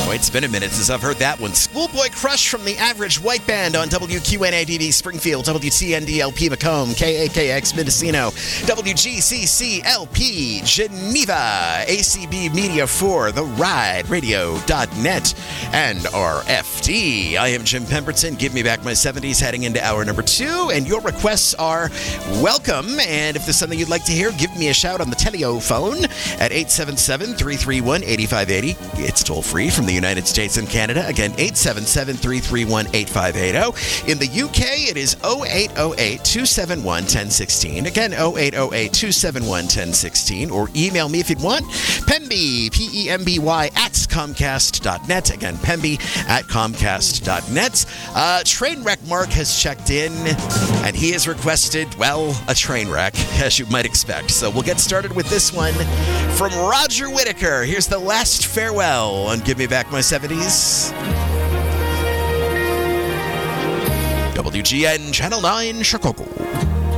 Oh, it's been a minute since I've heard that one. Schoolboy Crush from the Average White Band on WQNADD Springfield, WTNDLP Macomb, KAKX Mendocino, WGCCLP Geneva, ACB Media 4, The Ride, Radio.net, and RFD. I am Jim Pemberton. Give me back my 70s heading into hour number 2, and your requests are welcome. And if there's something you'd like to hear, give me a shout on the telephone at 877-331-8580. It's toll free from the United States and Canada. Again, 877-331-8580. In the UK, it is 0808-271-1016. Again, 0808-271-1016. Or email me if you'd want. Pemby, P-E-M-B-Y, at Comcast.net. Again, Pemby at Comcast.net. Trainwreck Mark has checked in, and he has requested, well, a train wreck, as you might expect. So we'll get started with this one from Roger Whittaker. Here's The Last Farewell on Give Me Back My 70s. WGN Channel 9, Chicago.